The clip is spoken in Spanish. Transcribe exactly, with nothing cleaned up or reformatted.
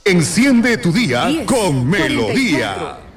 Enciende tu día diez, con cuarenta y Melodía. cuatro.